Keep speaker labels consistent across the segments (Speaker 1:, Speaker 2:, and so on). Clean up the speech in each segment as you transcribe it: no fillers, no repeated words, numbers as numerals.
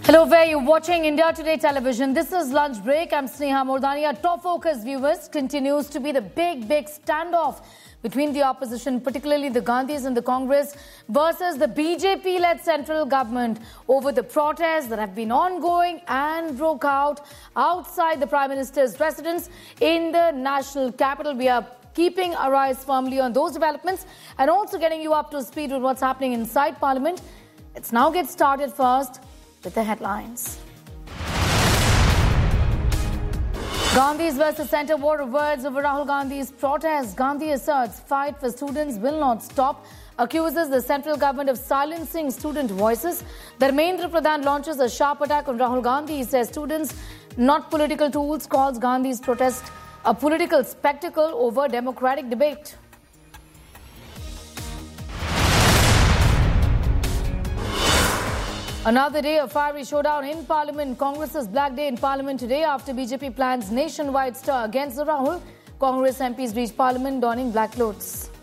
Speaker 1: Hello, where you're watching India Today Television. This is Lunch Break. I'm Sneha Mordani. Our top focus, viewers, continues to be the big standoff between the opposition, particularly the Gandhis and the Congress, versus the BJP-led central government over the protests that have been ongoing and broke out outside the Prime Minister's residence in the national capital. We are keeping our eyes firmly on those developments and also getting you up to speed with what's happening inside Parliament. Let's now get started first with the headlines. Gandhis versus centre war of words over Rahul Gandhi's protest. Gandhi asserts fight for students will not stop, accuses the central government of silencing student voices. Dharmendra Pradhan launches a sharp attack on Rahul Gandhi. He says students, not political tools, calls Gandhi's protest a political spectacle over democratic debate. Another day of fiery showdown in Parliament. Congress's Black Day in Parliament today after BJP plans nationwide stir against Rahul. Congress MPs reach Parliament donning black clothes.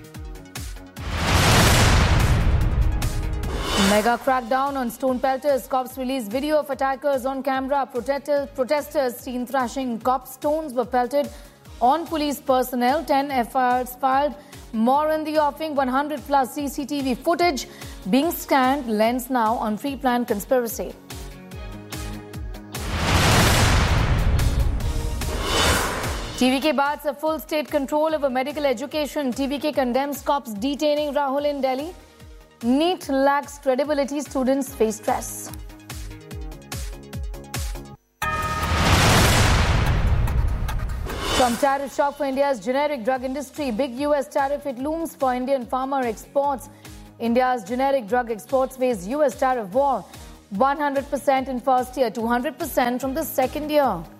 Speaker 1: Mega crackdown on stone pelters. Cops release video of attackers on camera. Protesters seen thrashing cops. Stones were pelted on police personnel. 10 FIRs filed. More in the offing. 100 plus CCTV footage being scanned. Lens now on pre-planned conspiracy. TVK bats a full state control over medical education. TVK condemns cops detaining Rahul in Delhi. NEET lacks credibility. Students face stress. From tariff shock for India's generic drug industry, big US tariff it looms for Indian pharma exports. India's generic drug exports face US tariff war. 100% in first year, 200% from the second year.